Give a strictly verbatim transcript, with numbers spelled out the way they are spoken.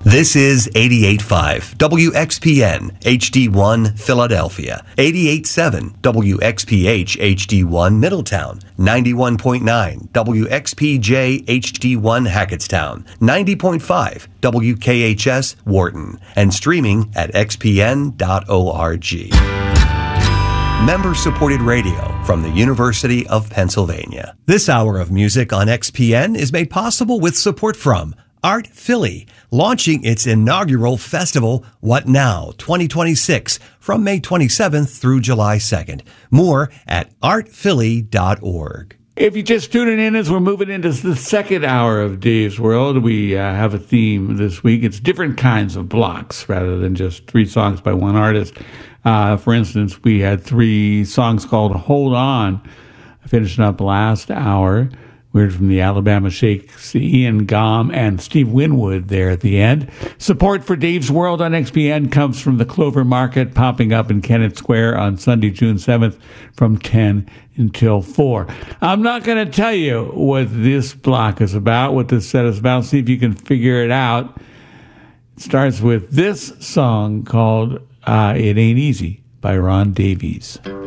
This is eighty-eight point five W X P N H D one Philadelphia, eighty-eight point seven W X P H H D one Middletown, ninety-one point nine W X P J H D one Hackettstown, ninety point five W K H S Wharton, and streaming at x p n dot org. Member-supported radio from the University of Pennsylvania. This hour of music on X P N is made possible with support from Art Philly, launching its inaugural festival, What Now twenty twenty-six, from May twenty-seventh through July second. More at art philly dot org. If you're just tuning in as we're moving into the second hour of Dave's World, we uh, have a theme this week. It's different kinds of blocks rather than just three songs by one artist. Uh, for instance, we had three songs called Hold On, finishing up last hour. We heard from the Alabama Shakes, Ian Gom, and Steve Winwood there at the end. Support for Dave's World on X P N comes from the Clover Market, popping up in Kennett Square on Sunday, June seventh from ten until four. I'm not going to tell you what this block is about, what this set is about. See if you can figure it out. It starts with this song called uh, It Ain't Easy by Ron Davies.